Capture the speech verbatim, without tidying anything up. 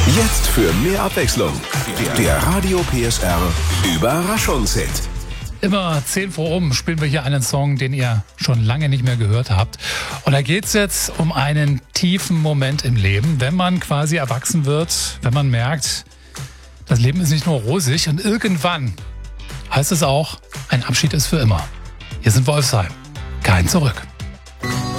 Jetzt für mehr Abwechslung. Der Radio P S R Überraschungshit. Immer zehn vor um spielen wir hier einen Song, den ihr schon lange nicht mehr gehört habt. Und da geht es jetzt um einen tiefen Moment im Leben, wenn man quasi erwachsen wird, wenn man merkt, das Leben ist nicht nur rosig und irgendwann heißt es auch, ein Abschied ist für immer. Hier sind Wolfsheim. Kein Zurück.